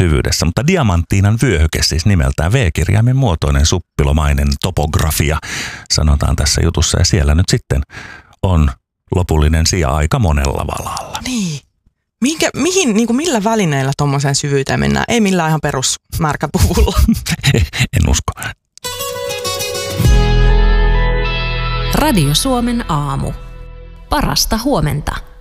syvyydessä. Mutta Diamanttiinan vyöhyke, siis nimeltään V-kirjaimen muotoinen suppilomainen topografia, sanotaan tässä jutussa. Ja siellä nyt sitten on lopullinen sija aika monella valalla. Niin. Mihin, niin kuin millä välineillä tuommoiseen syvyyteen mennään? Ei millään ihan perusmärkäpuvulla. En usko. Radio Suomen aamu. Parasta huomenta.